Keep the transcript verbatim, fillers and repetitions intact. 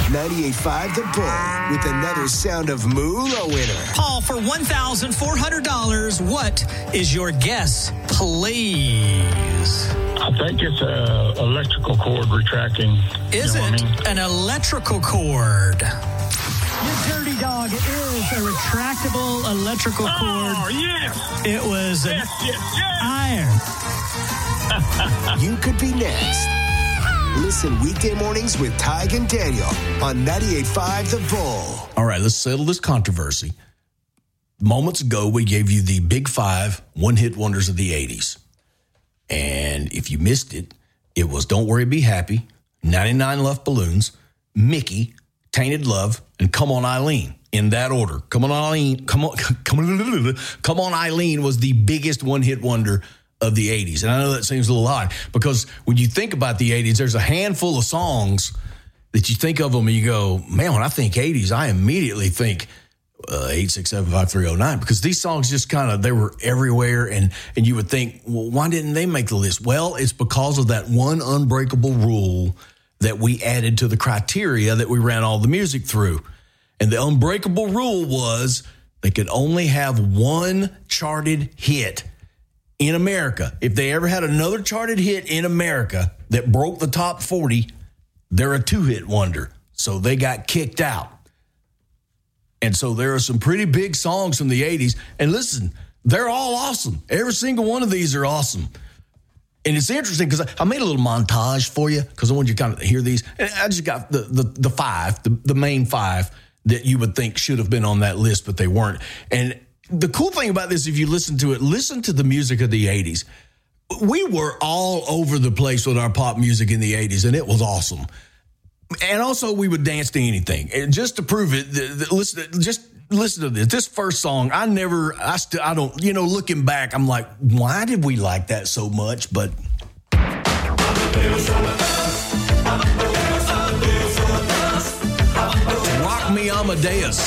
ninety-eight point five The Bull with another Sound of Moolah winner. Paul, for one thousand four hundred dollars, what is your guess, please? I think it's a electrical cord retracting. Is you know it what I mean? an electrical cord? Your dirty dog is a retractable electrical cord. Oh, yes. It was an Yes, yes, yes. iron. You could be next. Listen weekday mornings with Tig and Daniel on ninety-eight point five The Bull. All right, let's settle this controversy. Moments ago, we gave you the big five one-hit wonders of the eighties. And if you missed it, it was Don't Worry, Be Happy, ninety-nine Luft Balloons, Mickey, Tainted Love, and Come On Eileen, in that order. Come On Eileen, Come On, Come On, Come On Eileen was the biggest one-hit wonder of the eighties. And I know that seems a little odd because when you think about the eighties, there's a handful of songs that you think of them and you go, man, when I think eighties, I immediately think uh, eight six seven five three oh nine because these songs just kind of, they were everywhere and, and you would think, well, why didn't they make the list? Well, it's because of that one unbreakable rule that we added to the criteria that we ran all the music through. And the unbreakable rule was they could only have one charted hit in America. If they ever had another charted hit in America that broke the top forty, they're a two-hit wonder. So they got kicked out. And so there are some pretty big songs from the eighties. And listen, they're all awesome. Every single one of these are awesome. And it's interesting because I made a little montage for you because I want you to kind of hear these. And I just got the the, the five, the, the main five that you would think should have been on that list, but they weren't. And the cool thing about this, if you listen to it, listen to the music of the eighties. We were all over the place with our pop music in the eighties, and it was awesome. And also, we would dance to anything. And just to prove it, the, the, listen, just listen to this. This first song, I never, I still, I don't, you know, looking back, I'm like, why did we like that so much? But Rock Me Amadeus.